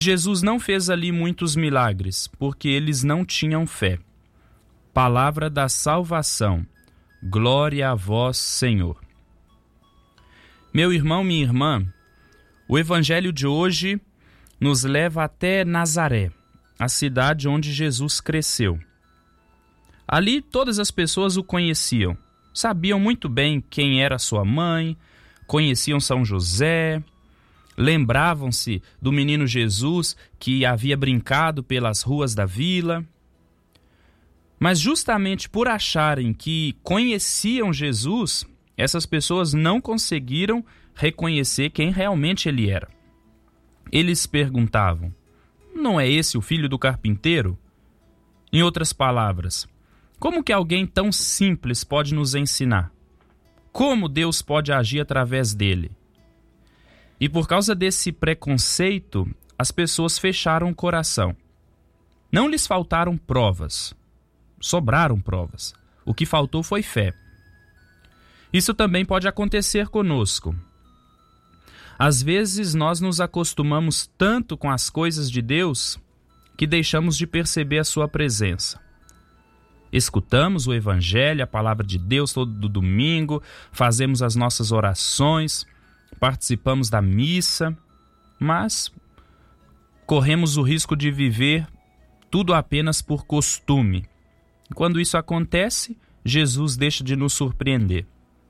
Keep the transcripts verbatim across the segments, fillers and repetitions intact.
Jesus não fez ali muitos milagres, porque eles não tinham fé. Palavra da salvação. Glória a vós, Senhor. Meu irmão, minha irmã, o evangelho de hoje nos leva até Nazaré, a cidade onde Jesus cresceu. Ali todas as pessoas o conheciam, sabiam muito bem quem era sua mãe, conheciam São José, lembravam-se do menino Jesus que havia brincado pelas ruas da vila. Mas justamente por acharem que conheciam Jesus, essas pessoas não conseguiram reconhecer quem realmente ele era. Eles perguntavam: não é esse o filho do carpinteiro? Em outras palavras, como que alguém tão simples pode nos ensinar? Como Deus pode agir através dele? E por causa desse preconceito, as pessoas fecharam o coração. Não lhes faltaram provas, sobraram provas. O que faltou foi fé. Isso também pode acontecer conosco. Às vezes nós nos acostumamos tanto com as coisas de Deus que deixamos de perceber a sua presença. Escutamos o Evangelho, a palavra de Deus todo domingo, fazemos as nossas orações, participamos da missa, mas corremos o risco de viver tudo apenas por costume. Quando isso acontece, Jesus deixa de nos surpreender.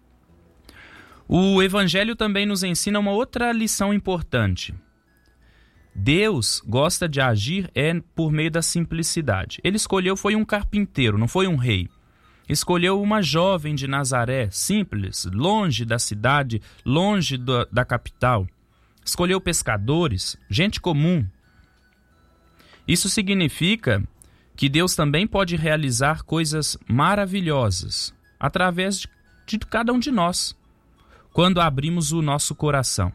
O Evangelho também nos ensina uma outra lição importante. Deus gosta de agir é por meio da simplicidade. Ele escolheu, foi um carpinteiro, não foi um rei. Escolheu uma jovem de Nazaré, simples, longe da cidade, longe da, da capital. Escolheu pescadores, gente comum. Isso significa que Deus também pode realizar coisas maravilhosas através de, de cada um de nós, quando abrimos o nosso coração.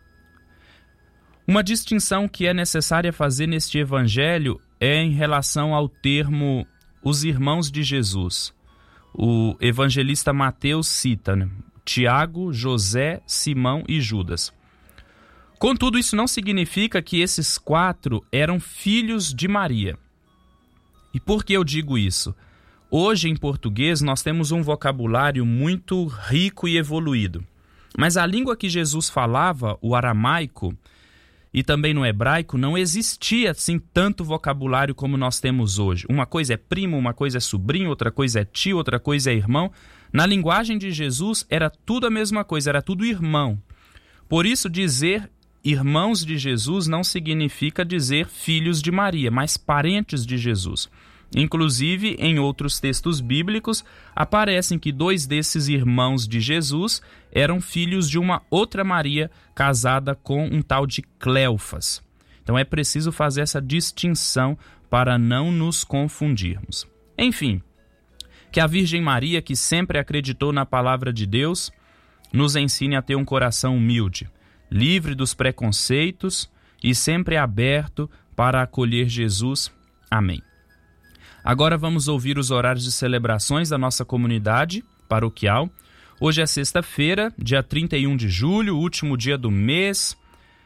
Uma distinção que é necessária fazer neste evangelho é em relação ao termo os irmãos de Jesus. O evangelista Mateus cita, né? Tiago, José, Simão e Judas. Contudo, isso não significa que esses quatro eram filhos de Maria. E por que eu digo isso? Hoje, em português, nós temos um vocabulário muito rico e evoluído. Mas a língua que Jesus falava, o aramaico, e também no hebraico, não existia assim tanto vocabulário como nós temos hoje. Uma coisa é primo, uma coisa é sobrinho, outra coisa é tio, outra coisa é irmão. Na linguagem de Jesus era tudo a mesma coisa, era tudo irmão. Por isso dizer irmãos de Jesus não significa dizer filhos de Maria, mas parentes de Jesus. Inclusive, em outros textos bíblicos, aparecem que dois desses irmãos de Jesus eram filhos de uma outra Maria casada com um tal de Cleofas. Então é preciso fazer essa distinção para não nos confundirmos. Enfim, que a Virgem Maria, que sempre acreditou na palavra de Deus, nos ensine a ter um coração humilde, livre dos preconceitos e sempre aberto para acolher Jesus. Amém. Agora vamos ouvir os horários de celebrações da nossa comunidade paroquial. Hoje é sexta-feira, dia trinta e um de julho, último dia do mês.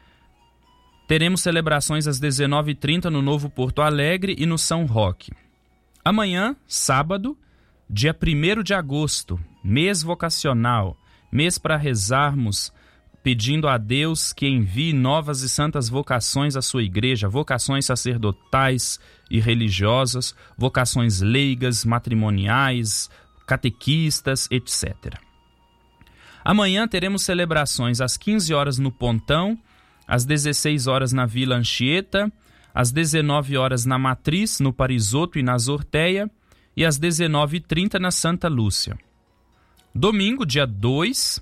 Teremos celebrações às dezenove e trinta no Novo Porto Alegre e no São Roque. Amanhã, sábado, dia primeiro de agosto, mês vocacional, mês para rezarmos, pedindo a Deus que envie novas e santas vocações à sua igreja, vocações sacerdotais e religiosas, vocações leigas, matrimoniais, catequistas, etcétera. Amanhã teremos celebrações às quinze horas no Pontão, às dezesseis horas na Vila Anchieta, às dezenove horas na Matriz, no Parisotto e na Zorteia, e às dezenove e trinta na Santa Lúcia. Domingo, dia dois,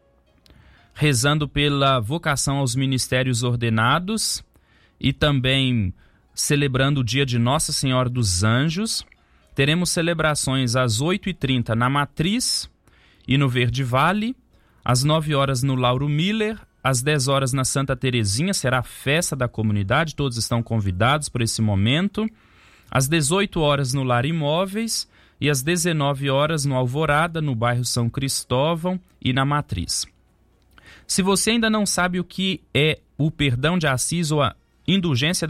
rezando pela vocação aos ministérios ordenados e também celebrando o dia de Nossa Senhora dos Anjos. Teremos celebrações às oito e trinta na Matriz e no Verde Vale, às nove horas no Lauro Miller, às dez horas na Santa Terezinha, será a festa da comunidade, todos estão convidados por esse momento, às dezoito horas no Lar Imóveis e às dezenove horas no Alvorada, no bairro São Cristóvão e na Matriz. Se você ainda não sabe o que é o perdão de Assis ou a indulgência